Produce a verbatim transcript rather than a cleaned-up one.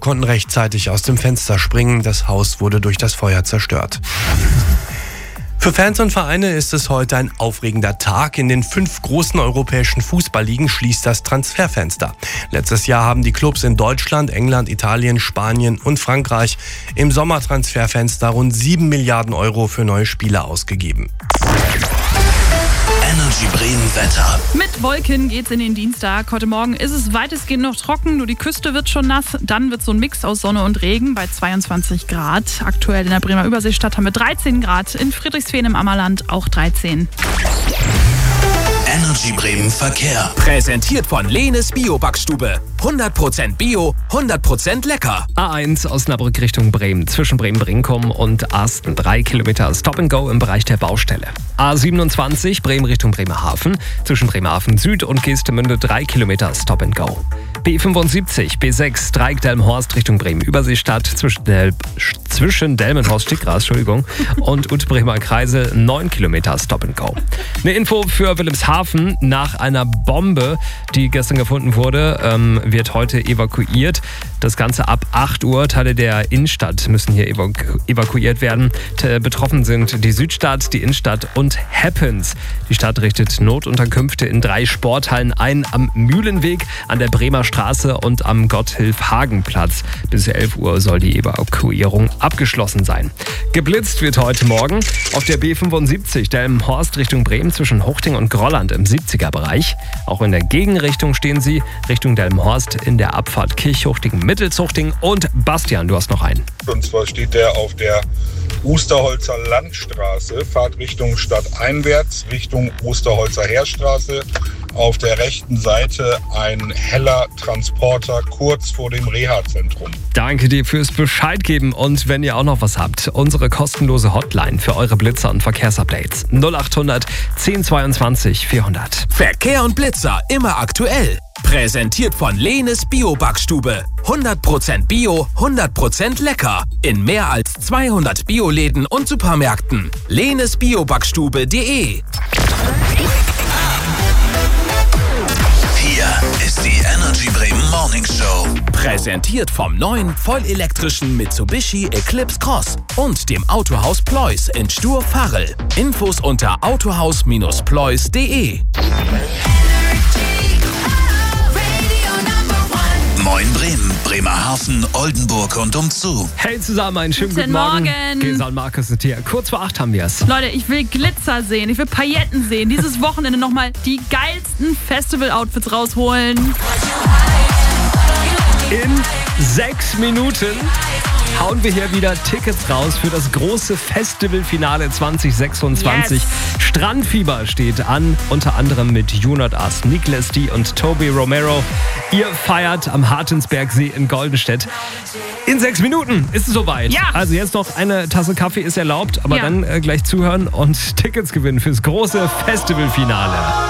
konnten rechtzeitig aus dem Fenster springen. Das Haus wurde durch das Feuer zerstört. Für Fans und Vereine ist es heute ein aufregender Tag. In den fünf großen europäischen Fußballligen schließt das Transferfenster. Letztes Jahr haben die Clubs in Deutschland, England, Italien, Spanien und Frankreich im Sommertransferfenster rund sieben Milliarden Euro für neue Spieler ausgegeben. Energy Bremen Wetter. Mit Wolken geht's in den Dienstag. Heute Morgen ist es weitestgehend noch trocken, nur die Küste wird schon nass. Dann wird so ein Mix aus Sonne und Regen bei zweiundzwanzig Grad. Aktuell in der Bremer Überseestadt haben wir dreizehn Grad, in Friedrichsfehn im Ammerland auch dreizehn. Energy Bremen Verkehr. Präsentiert von Lehnes Bio-Backstube. hundert Prozent Bio, hundert Prozent lecker. A eins Osnabrück Richtung Bremen. Zwischen Bremen-Brinkum und Arsten. Drei Kilometer Stop and Go im Bereich der Baustelle. A siebenundzwanzig Bremen Richtung Bremerhaven. Zwischen Bremerhaven Süd und Geestemünde drei Kilometer Stop and Go. B fünfundsiebzig, B sechs, Dreieck-Delmenhorst Richtung Bremen. Überseestadt zwischen, Del zwischen Delmenhorst, Stickgras, Entschuldigung, und Ut-Bremer Kreisel neun Kilometer Stop and Go. Eine Info für Wilhelmshaven. Nach einer Bombe, die gestern gefunden wurde, ähm, wird heute evakuiert. Das Ganze ab acht Uhr. Teile der Innenstadt müssen hier evaku- evakuiert werden. T- betroffen sind die Südstadt, die Innenstadt und Happens. Die Stadt richtet Notunterkünfte in drei Sporthallen ein. Am Mühlenweg, an der Bremer Straße und am Gotthilf-Hagen-Platz. Bis elf Uhr soll die Evakuierung abgeschlossen sein. Geblitzt wird heute Morgen auf der B fünfundsiebzig, Delmenhorst Richtung Bremen zwischen Huchting und Grolland im siebziger-Bereich. Auch in der Gegenrichtung stehen sie Richtung Delmenhorst in der Abfahrt Kirchhuchting, Mittelshuchting und Bastian, du hast noch einen. Und zwar steht der auf der Osterholzer Landstraße, Fahrt Richtung Stadt einwärts, Richtung Osterholzer Heerstraße. Auf der rechten Seite ein heller Transporter kurz vor dem Reha-Zentrum. Danke dir fürs Bescheid geben und wenn ihr auch noch was habt, unsere kostenlose Hotline für eure Blitzer und Verkehrsupdates null achthundert zehn zweiundzwanzig vierhundert. Verkehr und Blitzer immer aktuell. Präsentiert von Lehnes Bio-Backstube. hundert Prozent Bio, hundert Prozent lecker. In mehr als zweihundert Bioläden und Supermärkten. lehnes bio backstube punkt de. Hier ist die Energy Bremen Morning Show. Präsentiert vom neuen vollelektrischen Mitsubishi Eclipse Cross und dem Autohaus Ploys in Stur-Farrel. Infos unter autohaus Bindestrich ploys punkt de. Moin Bremen, Bremerhaven, Oldenburg und umzu. Hey zusammen, einen schönen guten, Guten Morgen. Morgen. Gesa und Markus sind hier. Kurz vor acht haben wir es. Leute, ich will Glitzer sehen, ich will Pailletten sehen. Dieses Wochenende nochmal die geilsten Festival-Outfits rausholen. In sechs Minuten hauen wir hier wieder Tickets raus für das große Festivalfinale zwanzig sechsundzwanzig. Yes. Strandfieber steht an, unter anderem mit You Not Us, Nicholas D. und Toby Romero. Ihr feiert am Hartensbergsee in Goldenstedt. In sechs Minuten ist es soweit. Ja. Also jetzt noch eine Tasse Kaffee ist erlaubt, aber Ja. dann äh, gleich zuhören und Tickets gewinnen fürs große Festivalfinale.